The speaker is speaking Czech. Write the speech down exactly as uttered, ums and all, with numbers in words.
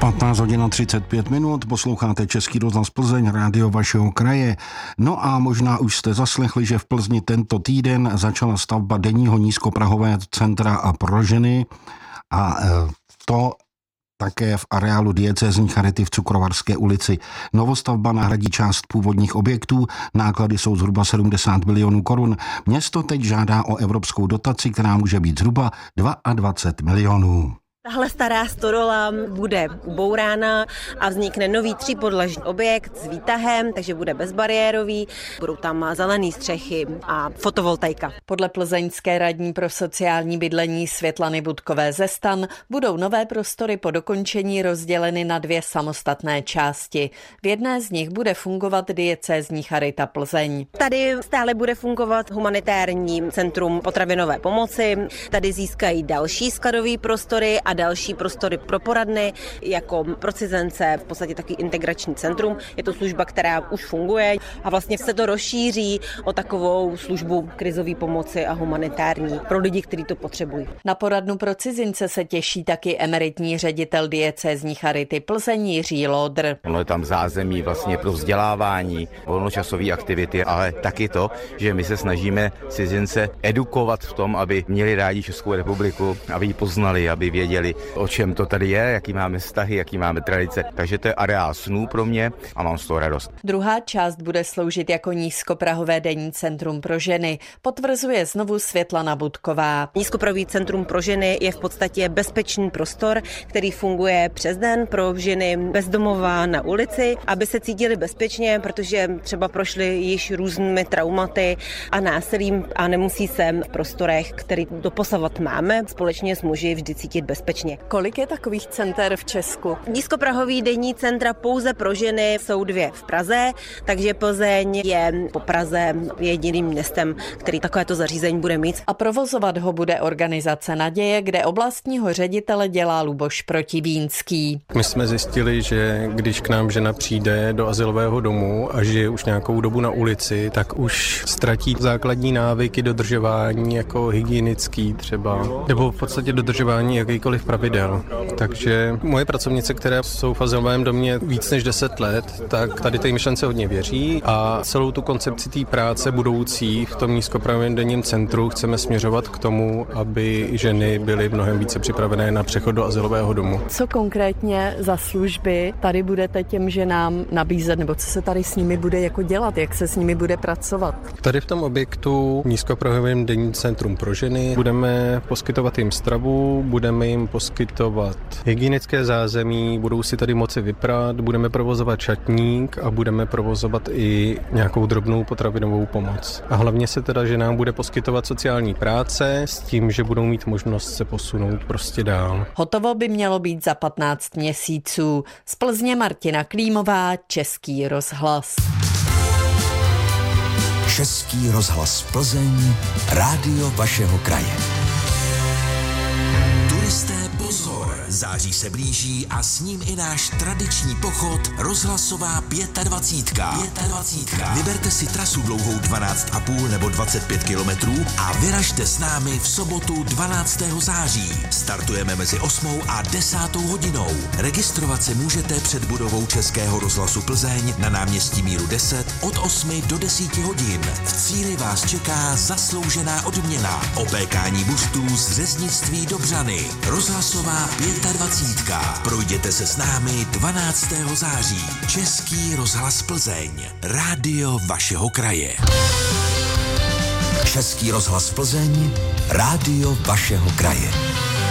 patnáct hodin a třicet pět minut, posloucháte Český rozhlas Plzeň, rádio vašeho kraje. No a možná už jste zaslechli, že v Plzni tento týden začala stavba denního nízkoprahového centra a pro ženy a to také v areálu diecézní charity v Cukrovarské ulici. Novostavba nahradí část původních objektů, náklady jsou zhruba sedmdesát milionů korun. Město teď žádá o evropskou dotaci, která může být zhruba dvacet dva milionů. Tahle stará stodola bude ubourána a vznikne nový třípodlažní objekt s výtahem, takže bude bezbariérový, budou tam zelené střechy a fotovoltaika. Podle plzeňské radní pro sociální bydlení Světlany Budkové ze STAN budou nové prostory po dokončení rozděleny na dvě samostatné části. V jedné z nich bude fungovat diecézní charita Plzeň. Tady stále bude fungovat humanitární centrum potravinové pomoci, tady získají další skladové prostory a další prostory pro poradny, jako pro cizence, v podstatě taky integrační centrum. Je to služba, která už funguje a vlastně se to rozšíří o takovou službu krizové pomoci a humanitární pro lidi, kteří to potřebují. Na poradnu pro cizince se těší taky emeritní ředitel diecézní charity Plzeň Jiří Lodr. Ono je tam zázemí vlastně pro vzdělávání, volnočasové aktivity, ale taky to, že my se snažíme cizince edukovat v tom, aby měli rádi Českou republiku, aby ji poznali, aby věděli, o čem to tady je, jaký máme vztahy, jaký máme tradice. Takže to je areál snů pro mě a mám z toho radost. Druhá část bude sloužit jako nízkoprahové denní centrum pro ženy, potvrzuje znovu Světlana Budková. Nízkoprahový centrum pro ženy je v podstatě bezpečný prostor, který funguje přes den pro ženy bezdomová na ulici, aby se cítili bezpečně, protože třeba prošly již různými traumaty a násilím a nemusí se v prostorech, který doposavat máme, společně s muži vždy cítit bezpečně. Kolik je takových center v Česku? Nízkoprahový denní centra pouze pro ženy jsou dvě v Praze, takže Plzeň je po Praze jediným městem, který takovéto zařízení bude mít. A provozovat ho bude organizace Naděje, kde oblastního ředitele dělá Luboš Protivínský. My jsme zjistili, že když k nám žena přijde do azylového domu a žije už nějakou dobu na ulici, tak už ztratí základní návyky dodržování jako hygienický třeba, nebo v podstatě dodržování jakýkoliv pravidel. Takže moje pracovnice, které jsou v azylovém domě víc než deset let, tak tady té myšlence hodně věří a celou tu koncepci té práce budoucí v tom nízkoprahovém denním centru chceme směřovat k tomu, aby ženy byly mnohem více připravené na přechod do azylového domu. Co konkrétně za služby tady budete těm ženám nabízet, nebo co se tady s nimi bude jako dělat, jak se s nimi bude pracovat? Tady v tom objektu nízkoprahovém denním centrum pro ženy budeme poskytovat jim stravu, budeme jim poskytovat hygienické zázemí, budou si tady moci vyprat, budeme provozovat šatník a budeme provozovat i nějakou drobnou potravinovou pomoc. A hlavně se teda, že nám bude poskytovat sociální práce s tím, že budou mít možnost se posunout prostě dál. Hotovo by mělo být za patnáct měsíců. Z Plzně Martina Klímová, Český rozhlas. Český rozhlas Plzeň, rádio vašeho kraje. Turisté, pozor! Září se blíží a s ním i náš tradiční pochod rozhlasová dvacítka pět. dvacítka. Vyberte si trasu dlouhou dvanáct a půl nebo dvacet pět kilometrů a vyražte s námi v sobotu dvanáctého září. Startujeme mezi osmou a desátou hodinou. Registrovat se můžete před budovou Českého rozhlasu Plzeň na náměstí Míru deset od osmi do deseti hodin. V cíli vás čeká zasloužená odměna, opékání buštů z řeznictví Dobřany. Rozhlasová dvacítka pět. Projděte se s námi dvanáctého září. Český rozhlas Plzeň. Rádio vašeho kraje. Český rozhlas Plzeň. Rádio vašeho kraje.